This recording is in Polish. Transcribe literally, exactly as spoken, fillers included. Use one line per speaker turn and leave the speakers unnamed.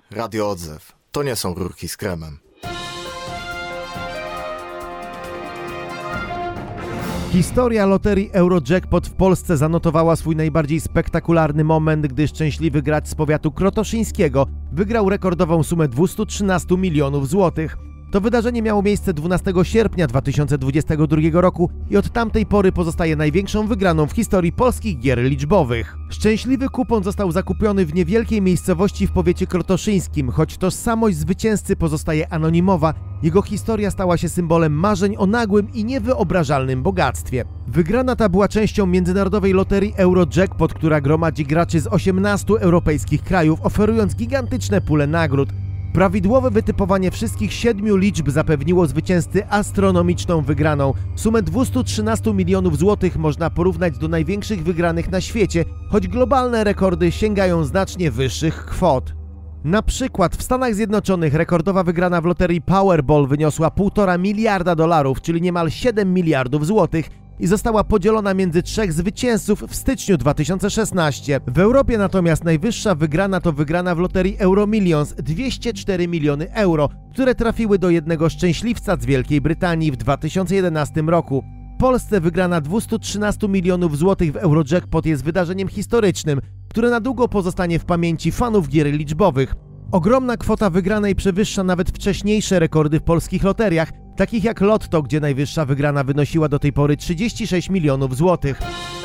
Radio Odzew. To nie są rurki z kremem.
Historia loterii Eurojackpot w Polsce zanotowała swój najbardziej spektakularny moment, gdy szczęśliwy gracz z powiatu krotoszyńskiego wygrał rekordową sumę dwieście trzynaście milionów złotych. To wydarzenie miało miejsce dwunastego sierpnia dwa tysiące dwudziestego drugiego roku i od tamtej pory pozostaje największą wygraną w historii polskich gier liczbowych. Szczęśliwy kupon został zakupiony w niewielkiej miejscowości w powiecie krotoszyńskim, choć tożsamość zwycięzcy pozostaje anonimowa. Jego historia stała się symbolem marzeń o nagłym i niewyobrażalnym bogactwie. Wygrana ta była częścią międzynarodowej loterii Eurojackpot, która gromadzi graczy z osiemnastu europejskich krajów, oferując gigantyczne pule nagród. Prawidłowe wytypowanie wszystkich siedmiu liczb zapewniło zwycięzcy astronomiczną wygraną. Sumę dwieście trzynaście milionów złotych można porównać do największych wygranych na świecie, choć globalne rekordy sięgają znacznie wyższych kwot. Na przykład w Stanach Zjednoczonych rekordowa wygrana w loterii Powerball wyniosła półtora miliarda dolarów, czyli niemal siedem miliardów złotych, i została podzielona między trzech zwycięzców w styczniu dwa tysiące szesnastego. W Europie natomiast najwyższa wygrana to wygrana w loterii Euromillions dwieście cztery miliony euro, które trafiły do jednego szczęśliwca z Wielkiej Brytanii w dwa tysiące jedenastym roku. W Polsce wygrana dwieście trzynaście milionów złotych w Eurojackpot jest wydarzeniem historycznym, które na długo pozostanie w pamięci fanów gier liczbowych. Ogromna kwota wygranej przewyższa nawet wcześniejsze rekordy w polskich loteriach, takich jak Lotto, gdzie najwyższa wygrana wynosiła do tej pory trzydzieści sześć milionów złotych.